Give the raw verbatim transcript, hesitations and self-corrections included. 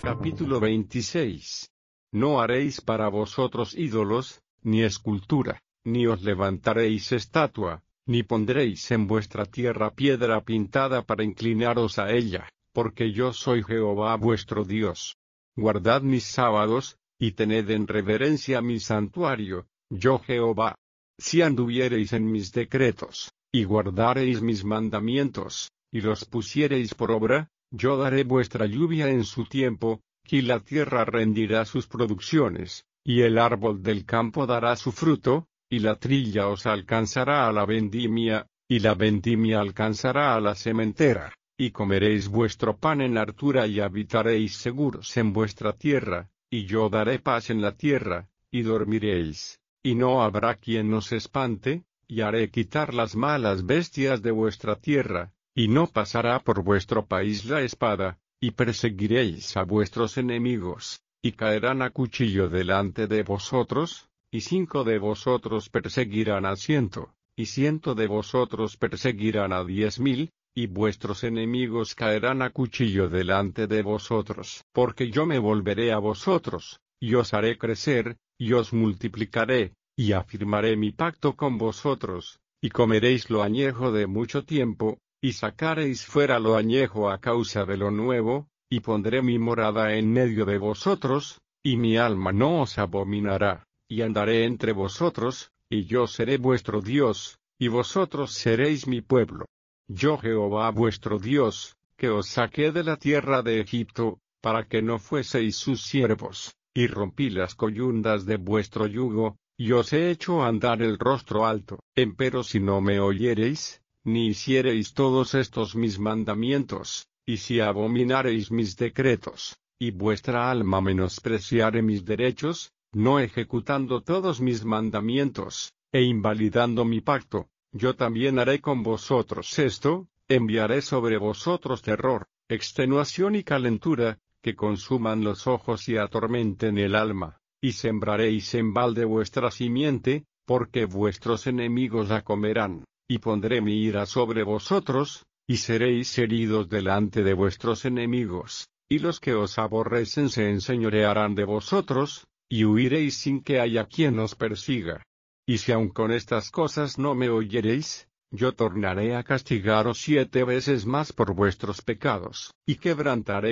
Capítulo veintiséis. No haréis para vosotros ídolos, ni escultura, ni os levantaréis estatua, ni pondréis en vuestra tierra piedra pintada para inclinaros a ella, porque yo soy Jehová vuestro Dios. Guardad mis sábados, y tened en reverencia mi santuario, yo Jehová. Si anduviereis en mis decretos, y guardareis mis mandamientos, y los pusiereis por obra, yo daré vuestra lluvia en su tiempo, y la tierra rendirá sus producciones, y el árbol del campo dará su fruto, y la trilla os alcanzará a la vendimia, y la vendimia alcanzará a la sementera, y comeréis vuestro pan en hartura y habitaréis seguros en vuestra tierra, y yo daré paz en la tierra, y dormiréis, y no habrá quien os espante, y haré quitar las malas bestias de vuestra tierra, y no pasará por vuestro país la espada, y perseguiréis a vuestros enemigos, y caerán a cuchillo delante de vosotros, y cinco de vosotros perseguirán a ciento, y ciento de vosotros perseguirán a diez mil, y vuestros enemigos caerán a cuchillo delante de vosotros. Porque yo me volveré a vosotros, y os haré crecer, y os multiplicaré, y afirmaré mi pacto con vosotros, y comeréis lo añejo de mucho tiempo, y sacaréis fuera lo añejo a causa de lo nuevo, y pondré mi morada en medio de vosotros, y mi alma no os abominará, y andaré entre vosotros, y yo seré vuestro Dios, y vosotros seréis mi pueblo. Yo Jehová vuestro Dios, que os saqué de la tierra de Egipto, para que no fueseis sus siervos, y rompí las coyundas de vuestro yugo, y os he hecho andar el rostro alto. Empero si no me oyereis, ni hiciereis todos estos mis mandamientos, y si abominareis mis decretos, y vuestra alma menospreciare mis derechos, no ejecutando todos mis mandamientos, e invalidando mi pacto, yo también haré con vosotros esto: enviaré sobre vosotros terror, extenuación y calentura, que consuman los ojos y atormenten el alma, y sembraréis en balde vuestra simiente, porque vuestros enemigos la comerán. Y pondré mi ira sobre vosotros, y seréis heridos delante de vuestros enemigos, y los que os aborrecen se enseñorearán de vosotros, y huiréis sin que haya quien os persiga. Y si aun con estas cosas no me oyereis, yo tornaré a castigaros siete veces más por vuestros pecados, y quebrantaré